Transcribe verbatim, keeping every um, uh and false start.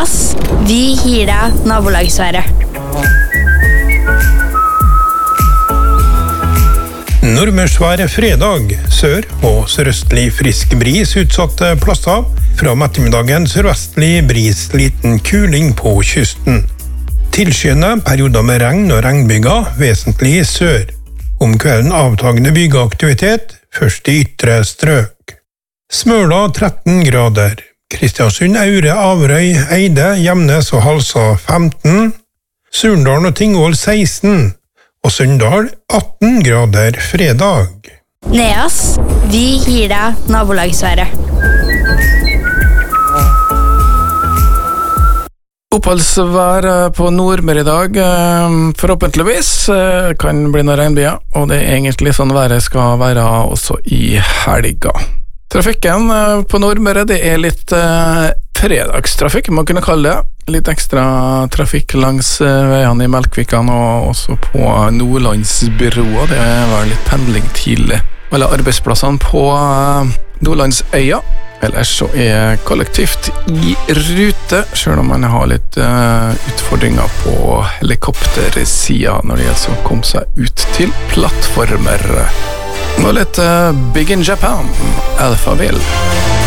Neas, vi gir deg nabolagsværet. Nordmørsværet fredag, sør- og sørøstlig frisk bris utsatte plasser. Fra ettermiddagen sørvestlig bris liten kuling på kysten. Tilskyende perioder med regn og regnbyger, vesentlig sør. Om kvelden avtagende bygeaktivitet, først i ytre strøk. Smøla tretten grader. Kristiansund, Aure, Averøy, Eide, Gjemnes og Halsa femten. Surndalen og Tingvoll seksten. Og Sunndal atten grader fredag. Neas, vi gir deg nabolagsværet. Oppholdsvær på Nordmøre i dag, forhåpentligvis kan bli noen regnbyger, og det er egentlig sånn været skal være også i helga. Trafikken på Nordmøre, det er litt eh, fredagstrafikk, man kunne kalle det. Litt ekstra trafikk langs veiene i Melkvikan og også på Nordlandsbyrået. Det var litt pendling til alle arbeidsplassene på Nordlandsøya. Ellers så er kollektivt i rute, selv om man har litt uh, utfordringer på helikoptersiden når det gjelder å komme seg ut til plattformer. Nå litt uh, Big in Japan, Alphaville.